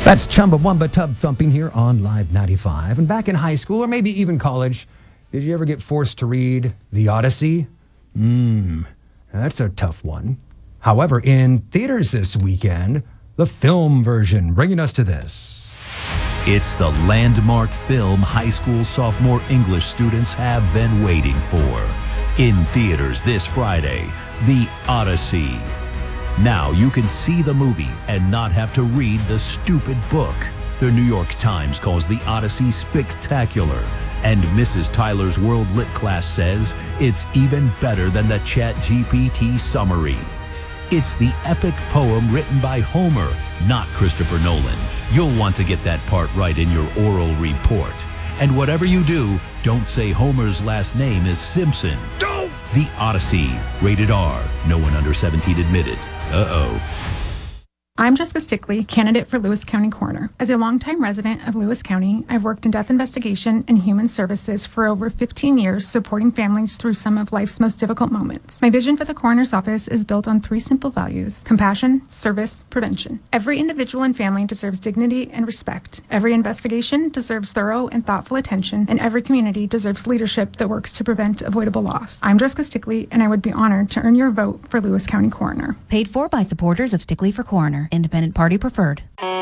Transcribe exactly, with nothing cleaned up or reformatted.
That's Chumbawamba Tub Thumping here on Live ninety-five. And back in high school, or maybe even college, did you ever get forced to read The Odyssey? Mmm, that's a tough one. However, in theaters this weekend, the film version, bringing us to this. It's the landmark film high school sophomore English students have been waiting for. In theaters this Friday, The Odyssey. Now you can see the movie and not have to read the stupid book. The New York Times calls The Odyssey spectacular, and Missus Tyler's World Lit class says it's even better than the ChatGPT summary. It's the epic poem written by Homer, not Christopher Nolan. You'll want to get that part right in your oral report. And whatever you do, don't say Homer's last name is Simpson. Don't! The Odyssey, rated R. No one under seventeen admitted. Uh-oh. I'm Jessica Stickley, candidate for Lewis County Coroner. As a longtime resident of Lewis County, I've worked in death investigation and human services for over fifteen years, supporting families through some of life's most difficult moments. My vision for the coroner's office is built on three simple values: compassion, service, prevention. Every individual and family deserves dignity and respect. Every investigation deserves thorough and thoughtful attention, and every community deserves leadership that works to prevent avoidable loss. I'm Jessica Stickley, and I would be honored to earn your vote for Lewis County Coroner. Paid for by supporters of Stickley for Coroner. Independent party preferred.